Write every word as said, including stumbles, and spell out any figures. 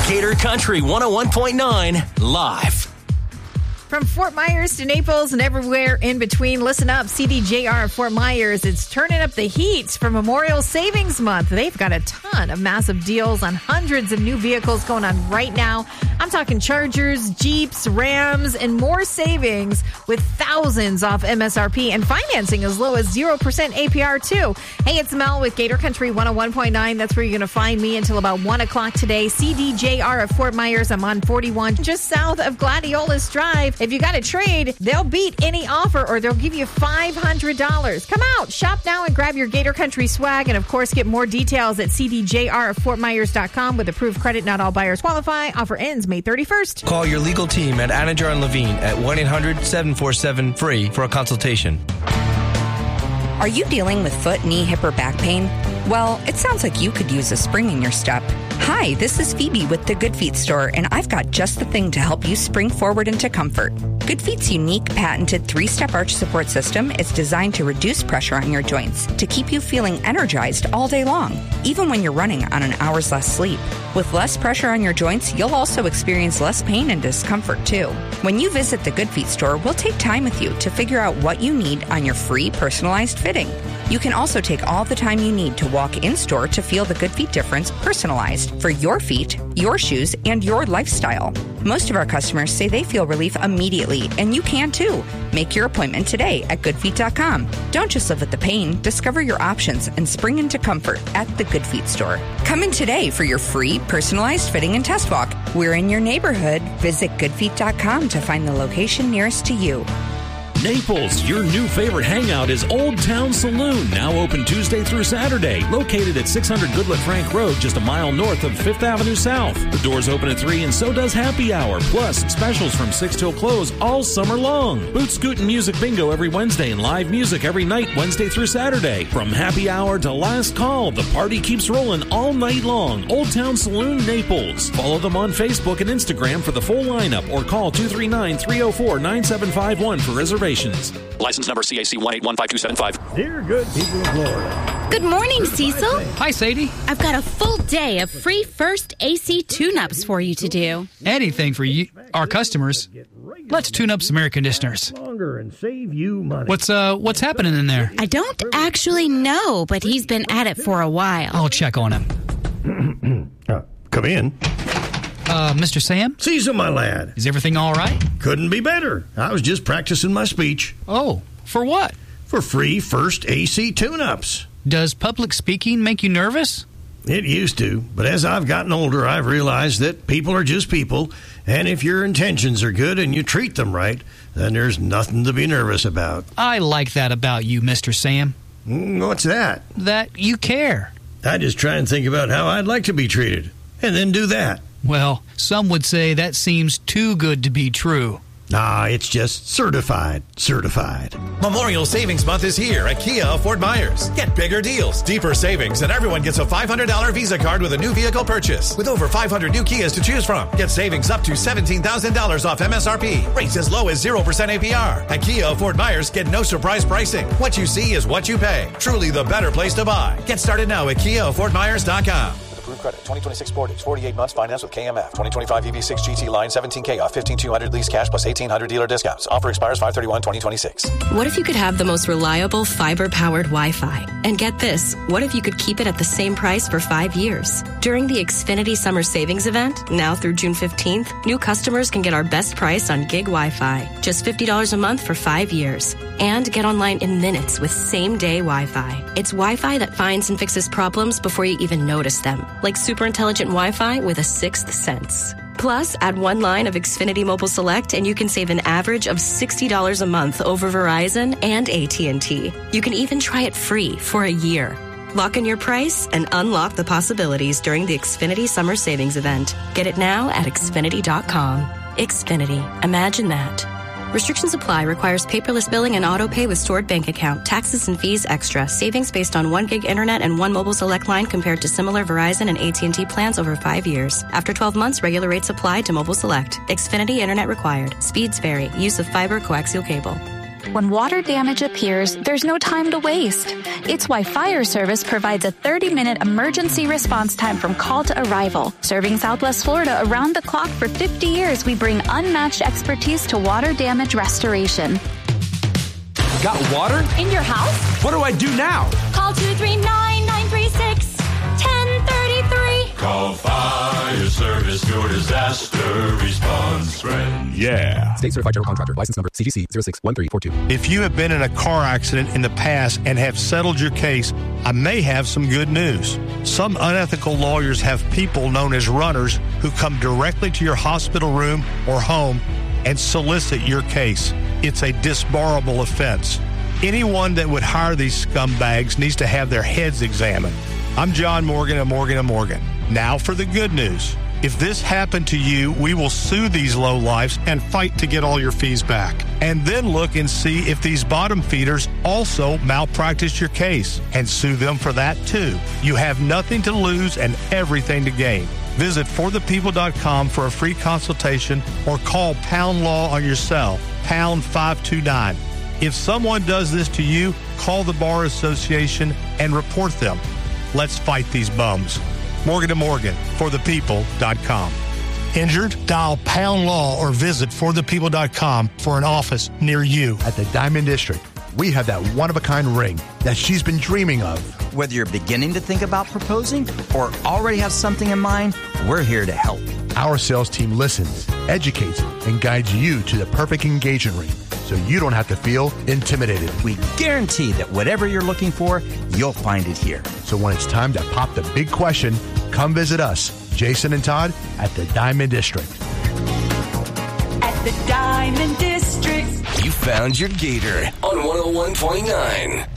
Gator Country one oh one point nine, live. From Fort Myers to Naples and everywhere in between, listen up. C D J R of Fort Myers. It's turning up the heat for Memorial Savings Month. They've got a ton of massive deals on hundreds of new vehicles going on right now. I'm talking Chargers, Jeeps, Rams, and more savings with thousands off M S R P and financing as low as zero percent A P R too. Hey, it's Mel with Gator Country one oh one point nine. That's where you're going to find me until about one o'clock today. C D J R of Fort Myers. I'm on forty-one, just south of Gladiolus Drive. If you got a trade, they'll beat any offer or they'll give you five hundred dollars. Come out, shop now and grab your Gator Country swag. And of course, get more details at C D J R of Fort Myers dot com with approved credit. Not all buyers qualify. Offer ends May thirty-first. Call your legal team at Anajar and Levine at one eight hundred seven four seven free for a consultation. Are you dealing with foot, knee, hip, or back pain? Well, it sounds like you could use a spring in your step. Hi, this is Phoebe with the Good Feet store, and I've got just the thing to help you spring forward into comfort. Good Feet's unique patented three-step arch support system is designed to reduce pressure on your joints to keep you feeling energized all day long, even when you're running on an hour's less sleep. With less pressure on your joints, you'll also experience less pain and discomfort too. When you visit the Good Feet store, we'll take time with you to figure out what you need on your free personalized fitting. You can also take all the time you need to walk in-store to feel the Good Feet difference personalized for your feet, your shoes, and your lifestyle. Most of our customers say they feel relief immediately, and you can too. Make your appointment today at good feet dot com. Don't just live with the pain. Discover your options and spring into comfort at the Good Feet store. Come in today for your free personalized fitting and test walk. We're in your neighborhood. Visit good feet dot com to find the location nearest to you. Naples, your new favorite hangout is Old Town Saloon, now open Tuesday through Saturday, located at six hundred Goodlet Frank Road, just a mile north of Fifth Avenue South. The doors open at three and so does happy hour, plus specials from six till close all summer long. Boot Scoot and Music Bingo every Wednesday and live music every night Wednesday through Saturday. From happy hour to last call, the party keeps rolling all night long. Old Town Saloon, Naples. Follow them on Facebook and Instagram for the full lineup or call two three nine, three oh four, nine seven five one for reservations. License number C A C one eight one five two seven five. Dear good people of Florida. Good morning, Cecil. Hi, Sadie. I've got a full day of free first A C tune-ups for you to do. Anything for you, our customers. Let's tune up some air conditioners. Longer and save you money. What's uh what's happening in there? I don't actually know, but he's been at it for a while. I'll check on him. uh, come in. Uh, Mister Sam? Cecil, my lad. Is everything all right? Couldn't be better. I was just practicing my speech. Oh, for what? For free first A C tune-ups. Does public speaking make you nervous? It used to, but as I've gotten older, I've realized that people are just people, and if your intentions are good and you treat them right, then there's nothing to be nervous about. I like that about you, Mister Sam. What's that? That you care. I just try and think about how I'd like to be treated, and then do that. Well, some would say that seems too good to be true. Nah, it's just certified, certified. Memorial Savings Month is here at Kia of Fort Myers. Get bigger deals, deeper savings, and everyone gets a five hundred dollars Visa card with a new vehicle purchase. With over five hundred new Kias to choose from, get savings up to seventeen thousand dollars off M S R P. Rates as low as zero percent A P R. At Kia of Fort Myers, get no surprise pricing. What you see is what you pay. Truly the better place to buy. Get started now at kia of fort myers dot com. Approved credit. twenty twenty-six Sportage. forty-eight months finance with K M F. twenty twenty-five E V six G T line seventeen K off fifteen thousand two hundred lease cash plus eighteen hundred dealer discounts. Offer expires five thirty-one twenty twenty-six. What if you could have the most reliable fiber-powered Wi-Fi? And get this, what if you could keep it at the same price for five years? During the Xfinity Summer Savings Event, now through June fifteenth, new customers can get our best price on gig Wi-Fi. Just fifty dollars a month for five years. And get online in minutes with same-day Wi-Fi. It's Wi-Fi that finds and fixes problems before you even notice them. Like super intelligent Wi-Fi with a sixth sense. Plus, add one line of Xfinity Mobile Select and you can save an average of sixty dollars a month over Verizon and A T and T. You can even try it free for a year. Lock in your price and unlock the possibilities during the Xfinity Summer Savings Event. Get it now at Xfinity dot com. Xfinity. Imagine that. Restrictions apply. Requires paperless billing and auto pay with stored bank account. Taxes and fees extra. Savings based on one gig internet and one mobile select line compared to similar Verizon and A T and T plans over five years. After twelve months, regular rates apply to mobile select. Xfinity internet required. Speeds vary. Use of fiber coaxial cable. When water damage appears, there's no time to waste. It's why Fire Service provides a thirty-minute emergency response time from call to arrival. Serving Southwest Florida around the clock for fifty years, we bring unmatched expertise to water damage restoration. Got water? In your house? What do I do now? Call two three nine, nine three six, one zero three three. Call Fire Service, your disaster response friend. Yeah. State certified general contractor. License number C G C zero six one three four two. If you have been in a car accident in the past and have settled your case, I may have some good news. Some unethical lawyers have people known as runners who come directly to your hospital room or home and solicit your case. It's a disbarable offense. Anyone that would hire these scumbags needs to have their heads examined. I'm John Morgan of Morgan and Morgan. Now for the good news. If this happened to you, we will sue these lowlifes and fight to get all your fees back. And then look and see if these bottom feeders also malpracticed your case and sue them for that too. You have nothing to lose and everything to gain. Visit for the people dot com for a free consultation or call Pound Law on your cell, pound five two nine. If someone does this to you, call the Bar Association and report them. Let's fight these bums. Morgan and Morgan, for the people dot com. Injured? Dial Pound Law or visit for the people dot com for an office near you. At the Diamond District, we have that one-of-a-kind ring that she's been dreaming of. Whether you're beginning to think about proposing or already have something in mind, we're here to help. Our sales team listens, educates, and guides you to the perfect engagement ring so you don't have to feel intimidated. We guarantee that whatever you're looking for, you'll find it here. So when it's time to pop the big question, come visit us, Jason and Todd, at the Diamond District. At the Diamond District. You found your gator on one oh one point nine.